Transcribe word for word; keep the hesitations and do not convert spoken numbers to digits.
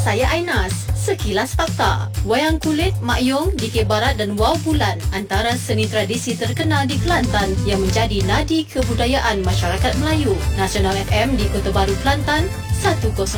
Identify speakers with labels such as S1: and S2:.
S1: saya Ainas. Sekilas fakta. Wayang kulit, Mak Yong, Dikir Barat dan Wow Bulan antara seni tradisi terkenal di Kelantan yang menjadi nadi kebudayaan masyarakat Melayu. Nasional F M di Kota Baru, Kelantan, seratus